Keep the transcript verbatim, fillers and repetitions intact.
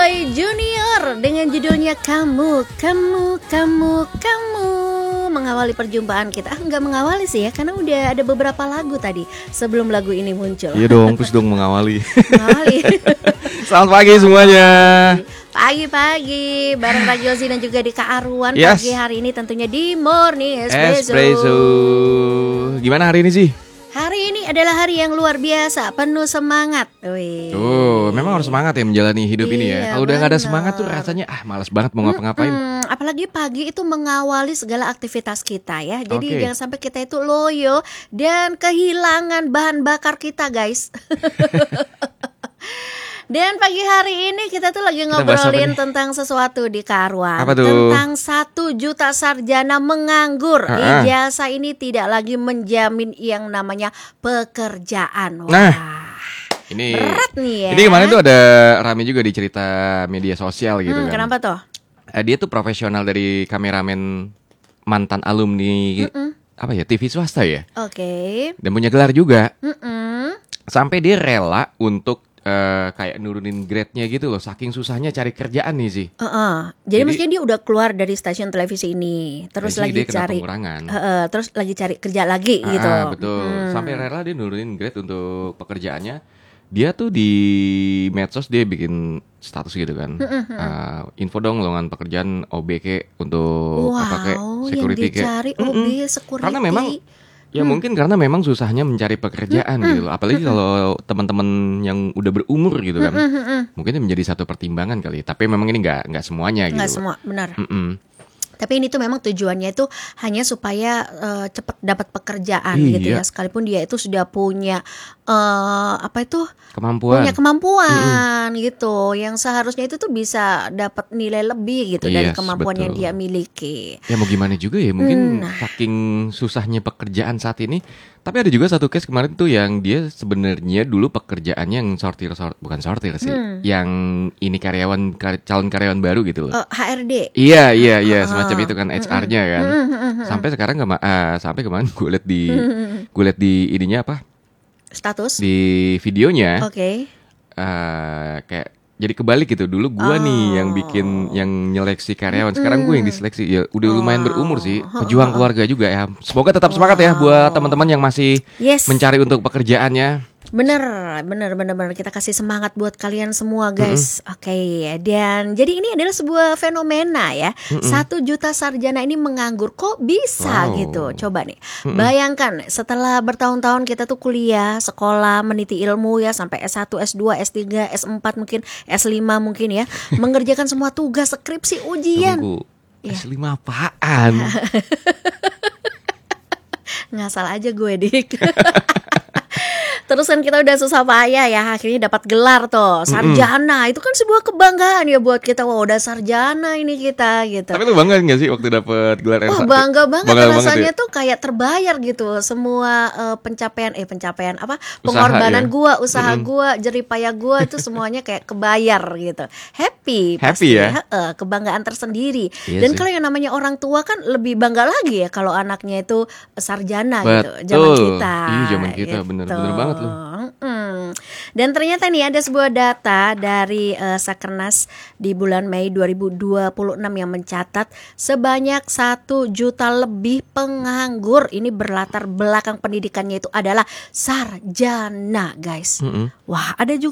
Boy Junior dengan judulnya Kamu, Kamu, Kamu, Kamu mengawali perjumpaan kita. Ah, nggak mengawali sih ya, karena udah ada beberapa lagu tadi sebelum lagu ini muncul. Iya dong, terus dong mengawali. Mengawali. Selamat pagi semuanya. Pagi-pagi bareng Radio Z dan juga di Kak Arwan. Yes. Pagi hari ini tentunya di Morning Espresso. Espresso. Gimana hari ini sih? Hari ini adalah hari yang luar biasa, penuh semangat. Wih. Oh, memang harus semangat ya menjalani hidup ini ya. Iya, Kalau udah gak ada bener. semangat tuh rasanya ah malas banget mau ngapa-ngapain. Hmm, apalagi pagi itu mengawali segala aktivitas kita ya. Jadi Oke. jangan sampai kita itu loyo dan kehilangan bahan bakar kita, guys. Dan pagi hari ini kita tuh lagi Kita bahas apa ngobrolin nih? tentang sesuatu di Karuan. Apa tuh? Tentang satu juta sarjana menganggur. Ha-ha. Ijazah ini tidak lagi menjamin yang namanya pekerjaan. Wah. Nah, Ini berat nih ya. Ini kemarin tuh ada rame juga di cerita media sosial gitu Hmm, kan. kenapa tuh? Eh, dia tuh profesional dari kameramen mantan alumni apa ya T V swasta ya. Oke. Dan punya gelar juga. Mm-mm. Sampai dia rela untuk eh, kayak nurunin grade-nya gitu loh. Saking susahnya cari kerjaan nih sih. Uh-uh. Jadi, Jadi- maksudnya dia udah keluar dari stasiun televisi ini, terus Jadi lagi dia kena cari, pengurangan. uh-uh, terus lagi cari kerja lagi Ah, gitu. ah, betul. Hmm. Sampai rela dia nurunin grade untuk pekerjaannya. Dia tuh di medsos dia bikin status gitu kan. Ah, info dong lowongan pekerjaan O B K untuk apa kayak Wow, yang security kayak. dicari O B security. Karena memang ya mungkin karena memang susahnya mencari pekerjaan gitu loh. Apalagi kalau teman-teman yang udah berumur gitu kan. Mungkin ini menjadi satu pertimbangan kali. Tapi memang ini nggak nggak semuanya gitu. nggak loh. semua, benar. Mm-mm. Tapi ini tuh memang tujuannya itu hanya supaya eh, cepat dapat pekerjaan Iya. gitu ya. Sekalipun dia itu sudah punya eh, apa itu? Kemampuan. Punya kemampuan gitu, yang seharusnya itu tuh bisa dapat nilai lebih gitu dari Yes, kemampuan yang betul. dia miliki. Ya mau gimana juga ya, mungkin Nah. saking susahnya pekerjaan saat ini. Tapi ada juga satu case kemarin tuh yang dia sebenarnya dulu pekerjaannya yang sortir sort bukan sortir sih, yang ini karyawan kar- calon karyawan baru gitu loh. Eh, H R D. Iya iya iya semacam itu kan H R-nya kan. Sampai sekarang nggak ma- ah, sampai kemarin gue liat di gue liat di ininya apa Status. di videonya Oke. eh, kayak jadi kebalik gitu. Dulu gua nih yang bikin yang nyeleksi karyawan. Sekarang gue yang diseleksi. Ya udah lumayan berumur sih. Pejuang keluarga juga ya. Semoga tetap semangat ya buat teman-teman yang masih Yes. mencari untuk pekerjaannya. Bener, bener, bener, bener. Kita kasih semangat buat kalian semua, guys. Oke, dan jadi ini adalah sebuah fenomena ya. Satu juta sarjana ini menganggur, kok bisa Wow. gitu? Coba nih, bayangkan setelah bertahun-tahun kita tuh kuliah, sekolah, meniti ilmu ya sampai S satu, S dua, S tiga, S empat mungkin, S lima mungkin ya, mengerjakan semua tugas, skripsi, ujian. Tunggu. Iya. S lima apaan? Ngasal aja gue, Dik. Terus kan kita udah susah payah ya, akhirnya dapat gelar tuh, sarjana. Itu kan sebuah kebanggaan ya buat kita. Wah, udah sarjana ini kita gitu. Tapi lu bangga gak sih waktu dapet gelar Wah, S satu? bangga banget Bangga rasanya ya? tuh kayak terbayar gitu. Semua eh, pencapaian eh pencapaian apa? Usaha, Pengorbanan ya? gua, usaha gua, jeripaya gua itu semuanya kayak kebayar gitu. Happy, pasti. Happy ya? Heeh, kebanggaan tersendiri. Iya Dan sih. kalau yang namanya orang tua kan lebih bangga lagi ya kalau anaknya itu sarjana Betul. gitu. Zaman kita. Iya, zaman kita. Bener- bener banget lu. Mm-mm. Dan ternyata nih ada sebuah data dari eh, Sakernas di bulan Mei dua ribu dua puluh enam yang mencatat sebanyak satu juta lebih penganggur. Ini berlatar belakang pendidikannya itu adalah sarjana, guys. Mm-mm. Wah, ada juga